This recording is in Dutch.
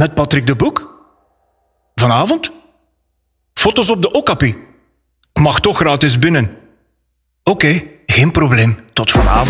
Met Patrick de Boek? Vanavond? Foto's op de Okapi. Ik mag toch gratis binnen. Oké, geen probleem. Tot vanavond.